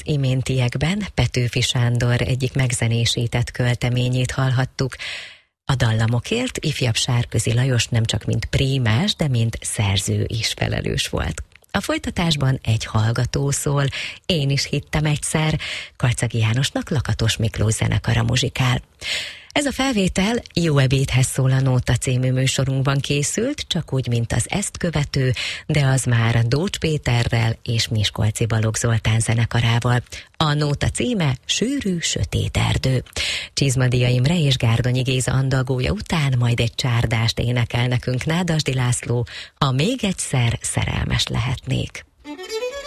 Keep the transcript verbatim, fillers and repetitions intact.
Az iméntiekben Petőfi Sándor egyik megzenésített költeményét hallhattuk. A dallamokért ifjabb Sárközi Lajos nem csak mint prímás, de mint szerző is felelős volt. A folytatásban egy hallgató szól, Én is hittem egyszer, Karcagi Jánosnak Lakatos Miklós zenekara muzsikál. Ez a felvétel Jó ebédhez szól a Nóta című műsorunkban készült, csak úgy, mint az ezt követő, de az már Dócs Péterrel és Miskolci Balogh Zoltán zenekarával. A Nóta címe Sűrű, sötét erdő. Csizmadia Imre és Gárdonyi Géza andalgója után majd egy csárdást énekel nekünk Nádasdy László, Ha még egyszer szerelmes lehetnék.